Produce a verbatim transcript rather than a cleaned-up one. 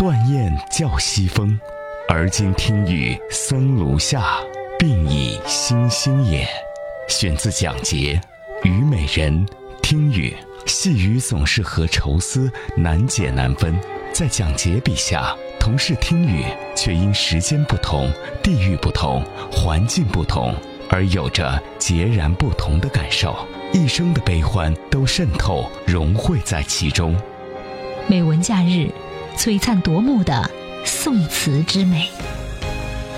断雁叫西风，而今听雨僧庐下，鬓已星星也。选自讲节《虞美人》。听雨，细雨总是和愁思难解难分，在蒋捷笔下，同是听雨，却因时间不同、地域不同、环境不同，而有着截然不同的感受，一生的悲欢都渗透融汇在其中。 美文假日，璀璨夺目的宋词之美。